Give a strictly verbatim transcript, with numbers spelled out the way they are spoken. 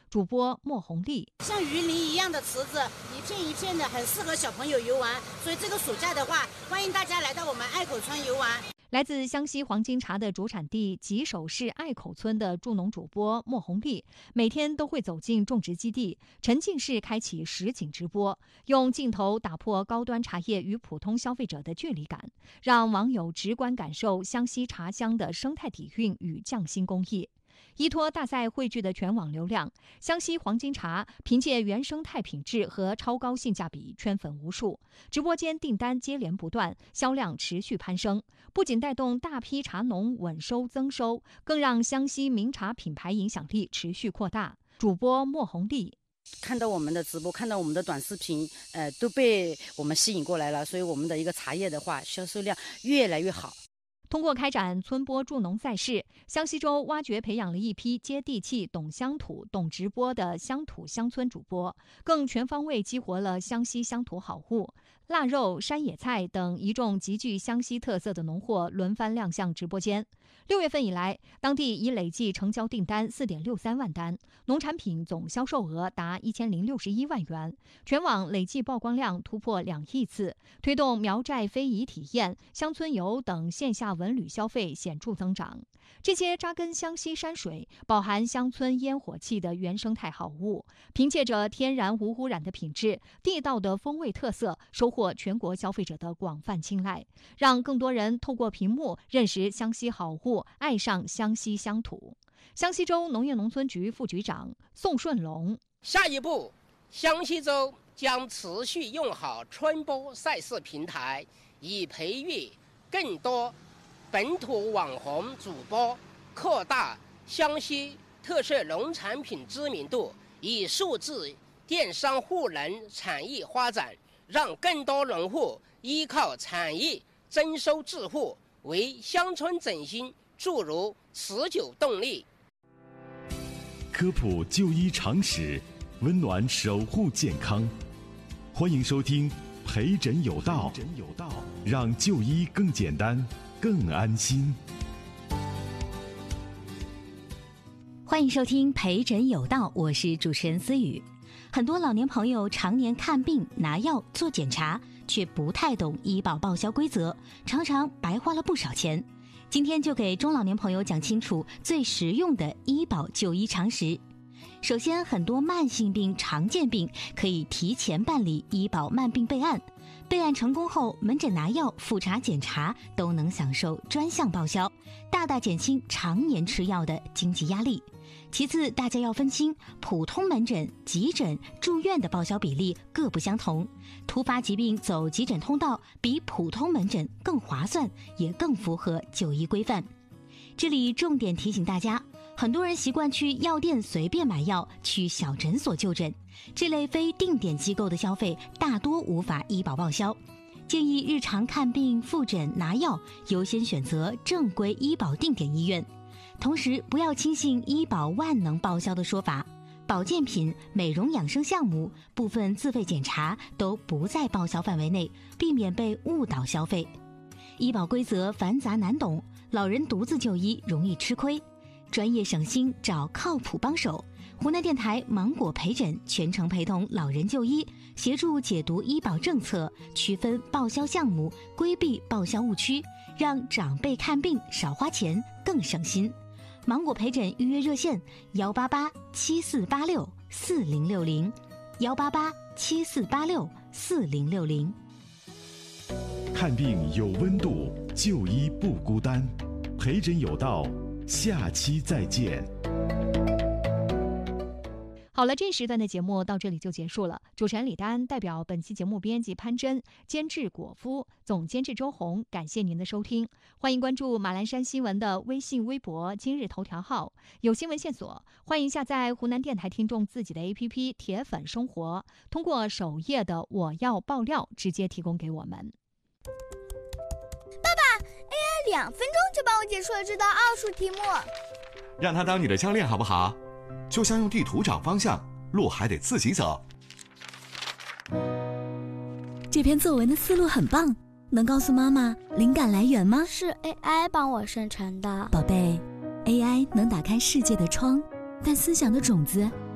主播莫红丽。 像鱼鳞一样的池子，一片一片的，很适合小朋友游玩。所以这个暑假的话，欢迎大家来到我们隘口村游玩。 来自湘西黄金茶的主产地吉首市隘口村的助农主播莫红丽，每天都会走进种植基地，沉浸式开启实景直播，用镜头打破高端茶叶与普通消费者的距离感，让网友直观感受湘西茶乡的生态底蕴与匠心工艺。依托大赛汇聚的全网流量，湘西黄金茶凭借原生态品质和超高性价比圈粉无数，直播间订单接连不断，销量持续攀升，不仅带动大批茶农稳收增收，更让湘西名茶品牌影响力持续扩大。主播莫红丽看到我们的直播，看到我们的短视频，呃，都被我们吸引过来了，所以我们的一个茶叶的话，销售量越来越好。 通过开展村播助农赛事，湘西州挖掘培养了一批接地气、懂乡土、懂直播的乡土乡村主播，更全方位激活了湘西乡土好物。腊肉、山野菜等一众极具湘西特色的农货轮番亮相直播间。六月份以来，当地已累计成交订单四点六三万单，农产品总销售额达一千零六十一万元，全网累计曝光量突破两亿次，推动苗寨非遗体验、乡村游等线下文旅消费显著增长。这些扎根湘西山水、饱含乡村烟火气的原生态好物，凭借着天然无污染的品质、地道的风味特色，收获全国消费者的广泛青睐，让更多人透过屏幕认识湘西好物，爱上湘西乡土。湘西州农业农村局副局长宋顺龙： 下一步，湘西州将持续用好春播赛事平台，以培育更多本土网红主播，扩大湘西特色农产品知名度，以数字电商赋能产业发展，让更多农户依靠产业增收致富，为乡村振兴注入持久动力。 科普就医常识，温暖守护健康。欢迎收听陪诊有道，让就医更简单更安心。 欢迎收听陪诊有道，我是主持人思雨。很多老年朋友常年看病拿药做检查，却不太懂医保报销规则，常常白花了不少钱。今天就给中老年朋友讲清楚最实用的医保就医常识。首先，很多慢性病、常见病可以提前办理医保慢病备案，备案成功后，门诊拿药、复查检查都能享受专项报销，大大减轻常年吃药的经济压力。其次，大家要分清普通门诊、急诊、住院的报销比例各不相同，突发疾病走急诊通道比普通门诊更划算，也更符合就医规范。这里重点提醒大家，很多人习惯去药店随便买药，去小诊所就诊，这类非定点机构的消费大多无法医保报销。建议日常看病、复诊、拿药优先选择正规医保定点医院。同时，不要轻信医保万能报销的说法，保健品、美容养生项目、部分自费检查都不在报销范围内，避免被误导消费。医保规则繁杂难懂，老人独自就医容易吃亏，专业省心找靠谱帮手。湖南电台芒果陪诊全程陪同老人就医，协助解读医保政策，区分报销项目，规避报销误区，让长辈看病少花钱更省心。芒果陪诊预约热线：幺八八七四八六四零六零，幺八八七四八六四零六零。 看病有温度，就医不孤单。陪诊有道，下期再见。 好了，这时段的节目到这里就结束了。主持人李丹代表本期节目编辑潘真、监制果夫、总监制周红，感谢您的收听。欢迎关注马栏山新闻的微信、微博、今日头条号，有新闻线索，欢迎下载湖南电台听众自己的 A P P 铁粉生活，通过首页的我要爆料直接提供给我们。 爸爸 A I 两分钟就帮我解出了这道奥数题目， 让他当你的教练好不好？就像用地图找方向，路还得自己走。 这篇作文的思路很棒，能告诉妈妈灵感来源吗？ 是 A I 帮我生成的。 宝贝， A I 能打开世界的窗，但思想的种子